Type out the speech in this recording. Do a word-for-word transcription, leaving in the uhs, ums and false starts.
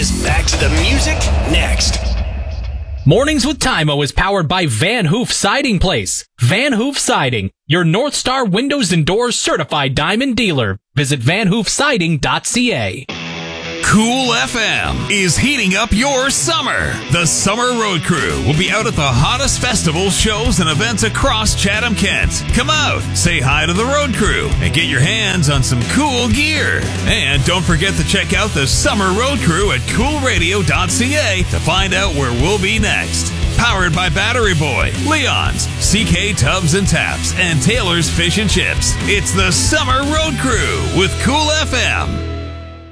is back to the music next. Mornings with Tymo is powered by Van Hoof Siding Place. Van Hoof Siding, your North Star Windows and Doors certified diamond dealer. Visit van hoof siding dot c a. Cool F M is heating up your summer. The Summer Road Crew will be out at the hottest festivals, shows, and events across Chatham-Kent. Come out, say hi to the Road Crew, and get your hands on some cool gear. And don't forget to check out the Summer Road Crew at cool radio dot c a to find out where we'll be next. Powered by Battery Boy, Leon's, C K Tubs and Taps, and Taylor's Fish and Chips. It's the Summer Road Crew with Cool F M.